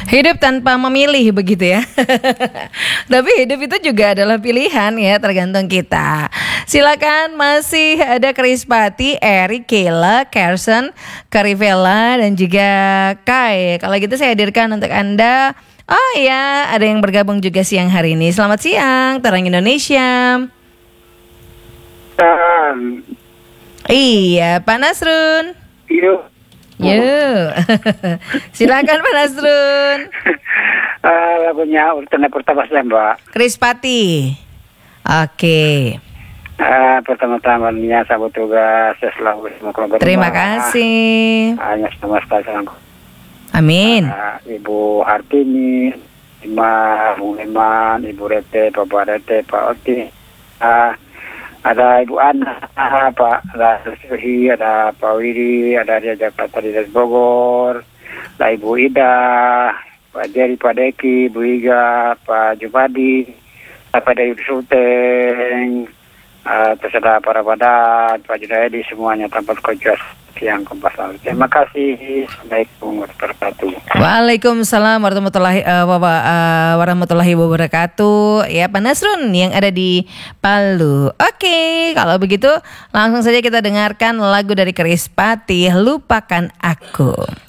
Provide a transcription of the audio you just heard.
Hidup tanpa memilih begitu ya. Tapi hidup itu juga adalah pilihan ya, tergantung kita. Silakan, masih ada Krispati, Eric, Kayla, Carson, Karivella dan juga Kai. Kalau gitu saya hadirkan untuk Anda. Oh ya, ada yang bergabung juga siang hari ini. Selamat siang, Terang Indonesia. Iya, Pak Nasrun. Yuk. Silakan Pak Nasrun. Lagunya urutan pertama saya Mbak. Krispati. Oke. Pertama-tama sabut tugas saya selalu semua keluarga. Terima kasih. Hanya semesta salam. Amin. Ibu Hartini, Bung Iman, Ibu Rete, Bapak Rete, Pak Oti. Ada Ibu Ana, Pak Rasuhi, ada Pak Widi, ada Ria Jakarta di Bogor, ada Ibu Ida, Pak Jerry, Pak Deki, Bu Iga, Pak Jumadi, Pak Dayu Sulteng, terus ada para badat, Pak Junaidi, semuanya tanpa kecuali yang kompas. Terima kasih. Assalamualaikum warahmatullahi wabarakatuh. Waalaikumsalam warahmatullahi wabarakatuh. Ya, Pak Nasrun yang ada di Palu. Oke, kalau begitu langsung saja kita dengarkan lagu dari Krispati, Lupakan Aku.